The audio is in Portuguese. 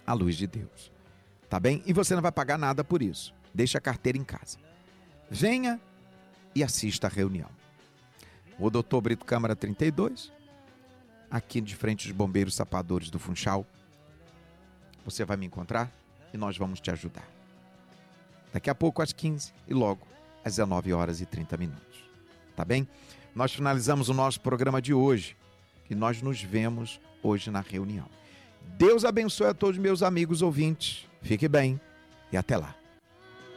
à luz de Deus. Tá bem? E você não vai pagar nada por isso. Deixa a carteira em casa. Venha e assista a reunião. O Dr. Brito Câmara 32, aqui de frente dos Bombeiros Sapadores do Funchal. Você vai me encontrar e nós vamos te ajudar. Daqui a pouco às 15 e logo às 19h30. Tá bem? Nós finalizamos o nosso programa de hoje e nós nos vemos hoje na reunião. Deus abençoe a todos meus amigos ouvintes. Fique bem e até lá.